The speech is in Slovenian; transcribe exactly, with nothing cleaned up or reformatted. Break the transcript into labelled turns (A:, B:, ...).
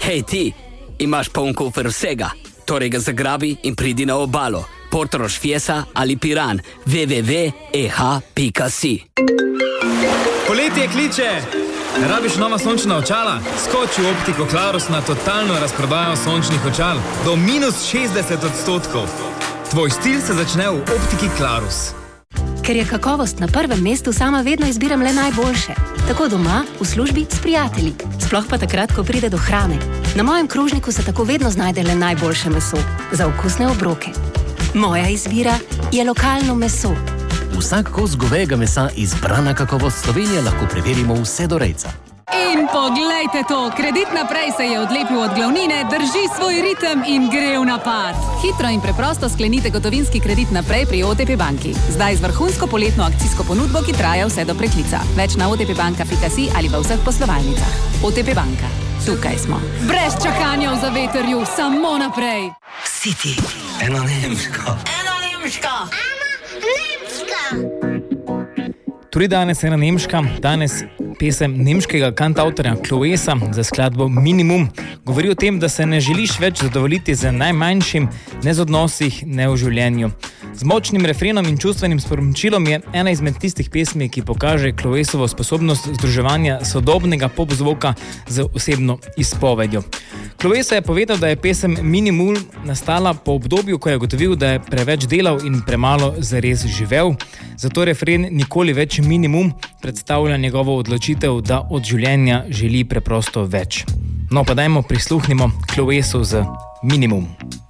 A: Hej ti, imaš poln kufer vsega, torej ga zagrabi in pridi na obalo. Portorož Fiesa ali Piran, w w w pika e h pika si.
B: Poletje kliče! Rabiš nova sončna očala? Skoči v Optiko Klarus na totalno razprodajo sončnih očal do minus šestdeset odstotkov. Tvoj stil se začne v Optiki Klarus.
C: Ker je kakovost na prvem mestu, sama vedno izbiram le najboljše. Tako doma, v službi, s prijatelji. Sploh pa takrat, ko pride do hrane. Na mojem krožniku se tako vedno znajde le najboljše meso. Za okusne obroke. Moja izbira je lokalno meso.
D: Vsak kos govejega mesa izbrana kakovost Slovenije lahko preverimo vse do rejca.
E: In poglejte to, Kredit Naprej se je odlepil od glavnine, drži svoj ritem in gre v napad. Hitro in preprosto sklenite gotovinski kredit naprej pri O T P banki. Zdaj z vrhunsko poletno akcijsko ponudbo, ki traja vse do preklica. Več na o t p banka pika si ali v vseh poslovalnicah. O T P banka. Tukaj smo. Brez čakanja v zavetrju, samo naprej.
D: City. Ena nemška.
F: Ena nemška. Ena nemška.
B: Tudi danes ena nemška, danes pesem nemškega kantautorja Kloesa za skladbo Minimum govori o tem, da se ne želiš več zadovoljiti z najmanjšim, ne z odnosih, ne v življenju. Z močnim refrenom in čustvenim sporočilom je ena izmed tistih pesmi, ki pokaže Kloesovo sposobnost združevanja sodobnega pop zvoka z osebno izpovedjo. Kloesa je povedal, da je pesem Minimum nastala po obdobju, ko je ugotovil, da je preveč delal in premalo zares živel. Zato refren Nikoli več minimum predstavlja njegovo odločitev, da od življenja želi preprosto več. No, pa dajmo prisluhnimo Kloesu z Minimum.